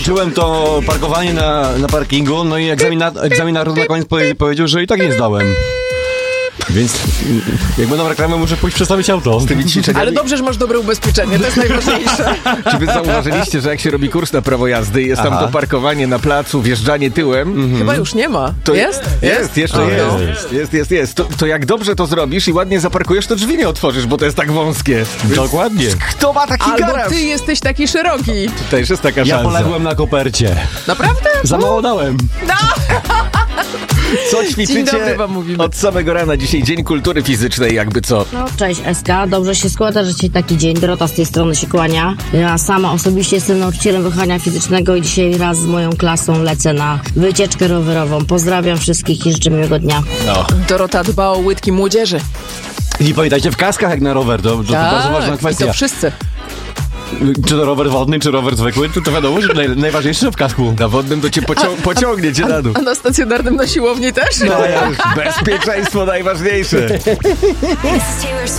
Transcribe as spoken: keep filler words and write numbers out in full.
skończyłem to parkowanie na, na parkingu, no i egzamina, egzaminator na koniec powie, powiedział, że i tak nie zdałem. Więc jak będą reklamy, muszę pójść przestawić auto. Z tymi ćwiczeniami. Ale dobrze, że masz dobre ubezpieczenie, to jest najważniejsze. Czy wy zauważyliście, że jak się robi kurs na prawo jazdy, jest tam Aha. to parkowanie na placu, wjeżdżanie tyłem? Mhm. Chyba już nie ma. To jest? Jest, jeszcze A, jest. jest. Jest, jest, jest. To, to jak dobrze to zrobisz i ładnie zaparkujesz, to drzwi nie otworzysz, bo to jest tak wąskie. Dokładnie. Kto ma taki Albo garaż? ty jesteś taki szeroki. Też jest taka Ja szansa. poległem na kopercie. Naprawdę? Za mało dałem. Co ćwiczycie Dzień dobry wam mówimy. od samego rana? Dzisiaj Dzień Kultury Fizycznej, jakby co? No, cześć Eska, dobrze się składa, że dzisiaj taki dzień. Dorota z tej strony się kłania. Ja sama osobiście jestem nauczycielem wychowania fizycznego i dzisiaj raz z moją klasą lecę na wycieczkę rowerową. Pozdrawiam wszystkich i życzę miłego dnia. No. Dorota dba o łydki młodzieży. I pamiętajcie, w kaskach jak na rower, to, to, to bardzo ważna Tak, i kwestia. to wszyscy. Czy to rower wodny, czy rower zwykły, to, to wiadomo, że naj, najważniejsze, że w kasku. Na wodnym to cię pocią- pociągnie cię na dół. A na stacjonarnym na siłowni też? No, bezpieczeństwo najważniejsze.